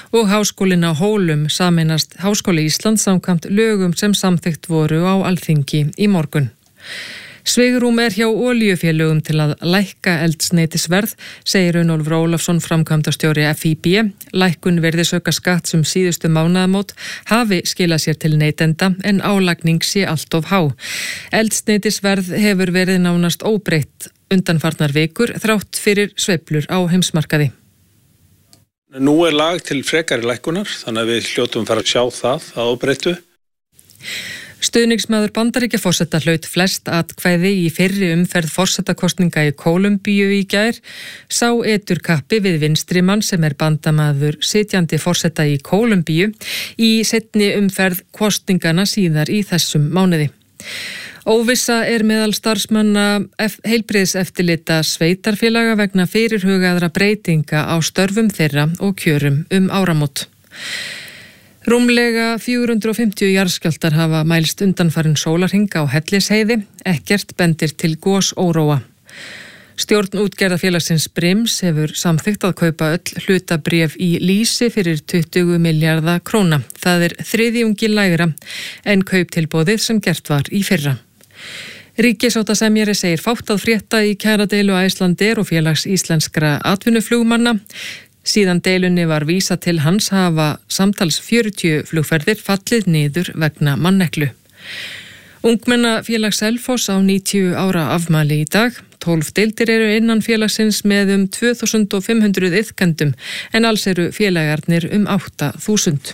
og Háskólinn á Hólum sameinast Háskóli Íslands samkvæmt lögum sem samþykkt voru á Alþingi í morgun. Svigrúm hjá olíufélögum til að lækka eldsneytisverð, segir Runólfur Ólafsson, framkvæmdastjóri FÍB. Lækkun virðisaukaskatts síðustu mánaðamót hafi skilað sér til neytenda en álagning sé allt of há. Eldsneytisverð hefur verið nánast óbreytt undanfarnar vikur þrátt fyrir sveiflur á heimsmarkaði. Nú lag til frekari lækkunar, þannig að við hljótum fara að sjá það að óbreyttu. Stuðningsmaður Bandaríkjaforseta hlaut flest atkvæði í fyrri umferð forsetakosninga í Kólumbíu í gær, sá eturkappi við vinstrimann sem bandamaður sitjandi forseta í Kólumbíu í seinni umferð kosningana síðar í þessum mánuði. Óvissa meðal starfsmanna heilbrigðiseftirlita sveitarfélaga vegna fyrirhugaðra breytinga á störfum þeirra og kjörum áramót. Rúmlega 450 jarðskjálftar hafa mælst undanfarin sólarhring á Hellisheiði, ekkert bendir til gosóróa. Stjórn útgerðarfélagsins Brims hefur samþykkt að kaupa öll hlutabréf í Lýsi fyrir 20 milljarða króna. Það þriðjungi lægra en kauptilboðið sem gert var í fyrra. Ríkissáttasemjari segir fátt að frétta í kjaradeilu Icelandair og félags íslenskra atvinnuflugmanna. Síðan deilunni var vísað til hans hafa samtals 40 flugferðir fallið niður vegna manneklu. Ungmennafélag Selfoss á 90 ára afmæli í dag. 12 deildir eru innan félagsins með 2500 iðkendum en alls eru félagarnir 8.000.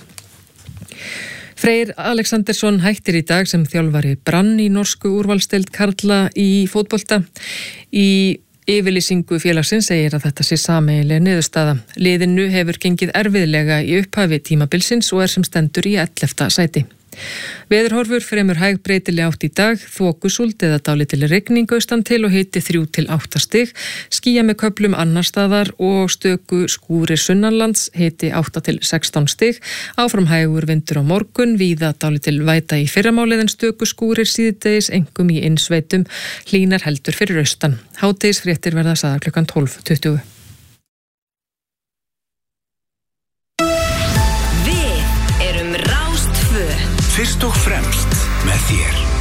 Freyr Alexandersson hættir í dag sem þjálfari Brann í norsku úrvalsdeild karla í fótbolta. Í yfirlýsingu félagsins segir að þetta sé sameiginleg niðurstaða. Liðinu hefur gengið erfiðlega í upphafi tímabilsins og sem stendur í 11. sæti. Veðurhorfur fremur hæg breytileg átt í dag, þokusúld eða dálítil rigning austan til og hiti 3 til 8 stig, skýja með köflum annars staðar og stöku skúrir sunnanlands, hiti 8 til 16 stig, áfram hægur vindur á morgun, víða dálítil væta í fyrramálið en stöku skúrir síðdegis, einkum í innsveitum, hlýnar heldur fyrir austan. Hádegisfréttir verða sagðar klukkan 12:20. Fyrst og fremst með þér.